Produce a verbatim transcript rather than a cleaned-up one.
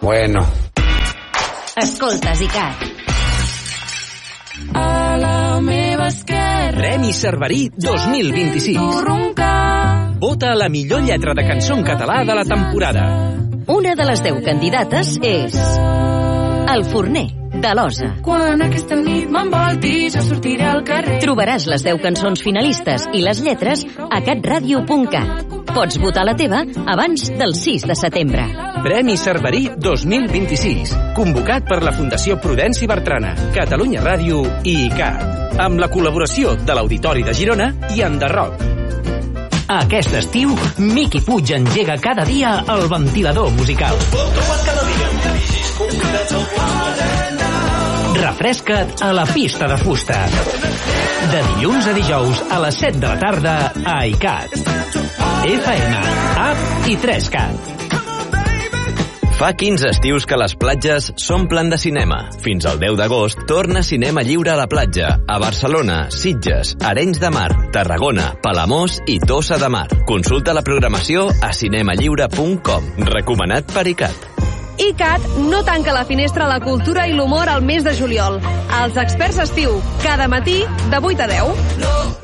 Bueno. Escoltes, ICAT. A la meva esquerra. Premi Cerverí dos mil vint-i-sis. Tu roncar. Vota la millor lletra de cançó en català de la temporada. Una de les deu candidates és El Forner, de l'Osa. Quan aquesta nit m'envolti, jo sortiré al carrer. Trobaràs les deu cançons finalistes i les lletres a catradio punt cat. Pots votar la teva abans del sis de setembre. Premi Cerverí dos mil vint-i-sis, convocat per la Fundació Prudenci Bertrana, Catalunya Ràdio i ICAT, amb la col·laboració de l'Auditori de Girona i Enderroc. Aquest estiu, Miqui Puig engega cada dia el ventilador musical. Refresca't a la pista de fusta. De dilluns a dijous a les set de la tarda a ICAT. F M, App i tres cat. Fa quinze estius que les platges s'omplen de cinema. Fins al deu d'agost torna Cinema Lliure a la platja, a Barcelona, Sitges, Arenys de Mar, Tarragona, Palamós i Tossa de Mar. Consulta la programació a cinemalliure punt com. Recomanat per ICAT. ICAT no tanca la finestra a la cultura i l'humor al mes de juliol. Els experts estiu, cada matí de vuit a deu.